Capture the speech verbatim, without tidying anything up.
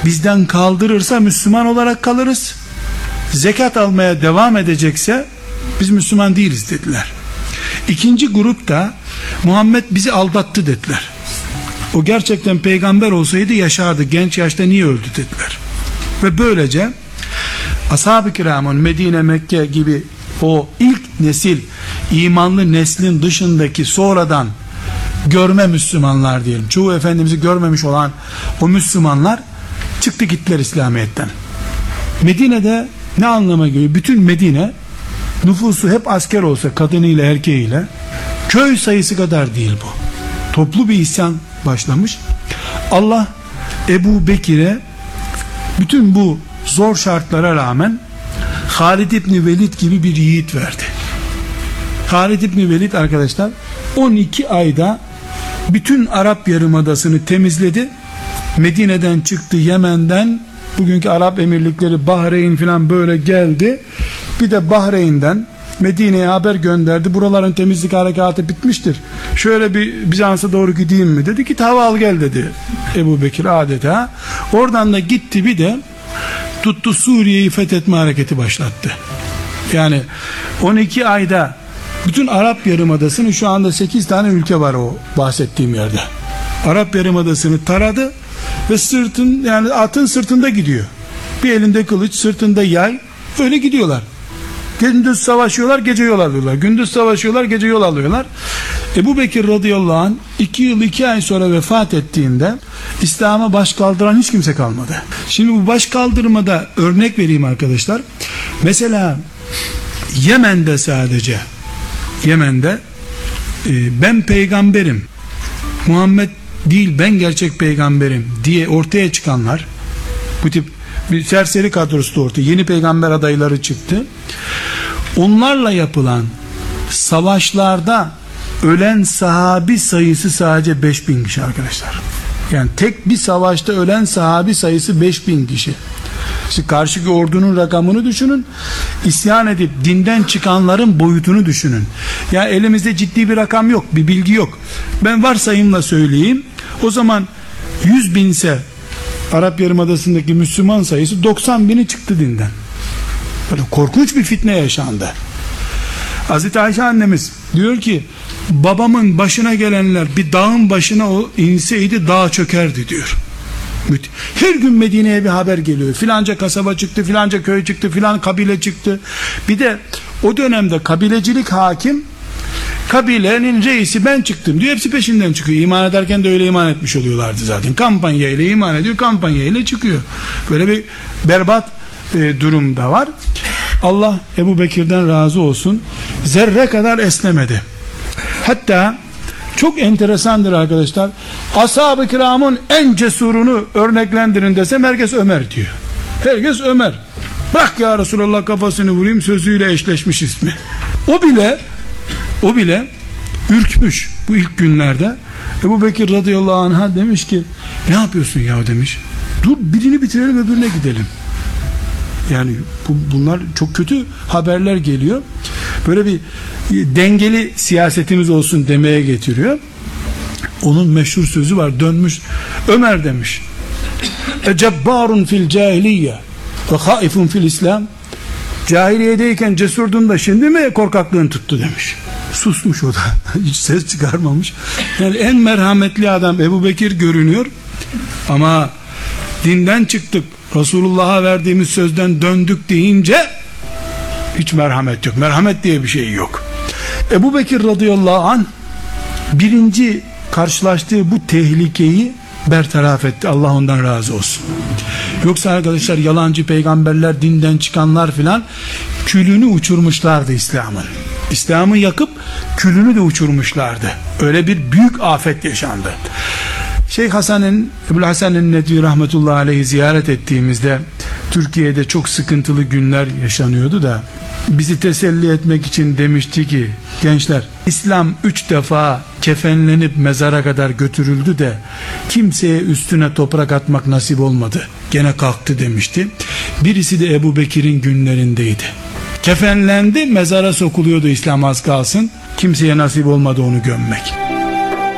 bizden kaldırırsa Müslüman olarak kalırız. Zekat almaya devam edecekse biz Müslüman değiliz dediler. İkinci grup da Muhammed bizi aldattı dediler. O gerçekten peygamber olsaydı yaşardı, genç yaşta niye öldü dediler. Ve böylece ashab-ı kiramın Medine, Mekke gibi o ilk nesil, imanlı neslin dışındaki sonradan görme Müslümanlar diyelim, çoğu Efendimiz'i görmemiş olan o Müslümanlar çıktı gittiler İslamiyet'ten. Medine'de ne anlama geliyor? Bütün Medine nüfusu hep asker olsa, kadınıyla erkeğiyle, köy sayısı kadar değil bu. Toplu bir isyan başlamış. Allah Ebu Bekir'e bütün bu zor şartlara rağmen Halid İbni Velid gibi bir yiğit verdi. Halid İbni Velid arkadaşlar on iki ayda bütün Arap Yarımadası'nı temizledi. Medine'den çıktı, Yemen'den, bugünkü Arap Emirlikleri, Bahreyn filan böyle geldi. Bir de Bahreyn'den Medine'ye haber gönderdi. Buraların temizlik harekatı bitmiştir. Şöyle bir Bizans'a doğru gideyim mi? Dedi ki hava al gel dedi Ebu Bekir adeta. Oradan da gitti, bir de tuttu Suriye'yi fethetme hareketi başlattı. Yani on iki ayda bütün Arap Yarımadası'nın, şu anda sekiz tane ülke var o bahsettiğim yerde. Arap Yarımadası'nı taradı ve sırtın, yani atın sırtında gidiyor. Bir elinde kılıç, sırtında yay, öyle gidiyorlar. Gündüz savaşıyorlar, gece yol alıyorlar. Gündüz savaşıyorlar, gece yol alıyorlar. Ebu Bekir radıyallahu anh iki yıl iki ay sonra vefat ettiğinde İslam'a baş kaldıran hiç kimse kalmadı. Şimdi bu baş kaldırmada örnek vereyim arkadaşlar. Mesela Yemen'de, sadece Yemen'de e, ben peygamberim, Muhammed değil ben gerçek peygamberim diye ortaya çıkanlar, bu tip bir serseri kadrosu da ortaya, yeni peygamber adayları çıktı. Onlarla yapılan savaşlarda ölen sahabi sayısı sadece beş bin kişi arkadaşlar. Yani tek bir savaşta ölen sahabi sayısı beş bin kişi. İşte karşıki ordunun rakamını düşünün, isyan edip dinden çıkanların boyutunu düşünün. Ya elimizde ciddi bir rakam yok, bir bilgi yok. Ben varsayımla söyleyeyim. O zaman yüz binse Arap Yarımadası'ndaki Müslüman sayısı doksan bini çıktı dinden. Böyle korkunç bir fitne yaşandı. Hazreti Ayşe annemiz diyor ki, babamın başına gelenler bir dağın başına o inseydi dağ çökerdi diyor. Her gün Medine'ye bir haber geliyor. Filanca kasaba çıktı, filanca köy çıktı, filan kabile çıktı. Bir de o dönemde kabilecilik hakim, kabilenin reisi ben çıktım diyor. Hepsi peşinden çıkıyor. İman ederken de öyle iman etmiş oluyorlardı zaten. Kampanya ile iman ediyor, kampanya ile çıkıyor. Böyle bir berbat e, durum da var. Allah Ebu Bekir'den razı olsun. Zerre kadar esnemedi. Hatta çok enteresandır arkadaşlar. Ashab-ı kiramın en cesurunu örneklendirin desem herkes Ömer diyor. Herkes Ömer. Bak ya Resulallah, kafasını vurayım sözüyle eşleşmiş ismi. O bile o bile ürkmüş bu ilk günlerde. Ebu Bekir radıyallahu anh'a demiş ki, ne yapıyorsun ya demiş. Dur birini bitirelim öbürüne gidelim. Yani bu, bunlar çok kötü haberler geliyor. Böyle bir dengeli siyasetimiz olsun demeye getiriyor. Onun meşhur sözü var, dönmüş Ömer demiş, ecebbarun fil cahiliye ve haifun fil İslam. Cahiliyedeyken cesurdun da şimdi mi korkaklığın tuttu demiş. Susmuş o da. Hiç ses çıkarmamış. Yani en merhametli adam Ebu Bekir görünüyor ama dinden çıktık, Resulullah'a verdiğimiz sözden döndük deyince hiç merhamet yok. Merhamet diye bir şey yok. Ebu Bekir radıyallahu anh birinci karşılaştığı bu tehlikeyi bertaraf etti. Allah ondan razı olsun. Yoksa arkadaşlar yalancı peygamberler, dinden çıkanlar filan külünü uçurmuşlardı İslam'ın. İslam'ı yakıp külünü de uçurmuşlardı. Öyle bir büyük afet yaşandı. Şeyh Hasan'ın, Ebu'l Hasan'ın Nedvi rahmetullahi aleyhi ziyaret ettiğimizde Türkiye'de çok sıkıntılı günler yaşanıyordu da bizi teselli etmek için demişti ki, gençler, İslam üç defa kefenlenip mezara kadar götürüldü de kimseye üstüne toprak atmak nasip olmadı, gene kalktı demişti. Birisi de Ebu Bekir'in günlerindeydi. Kefenlendi, mezara sokuluyordu İslam az kalsın, kimseye nasip olmadı onu gömmek.